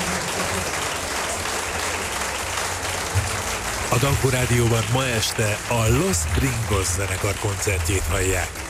A Danko Rádióban ma este a Los Gringos zenekar koncertjét hallják.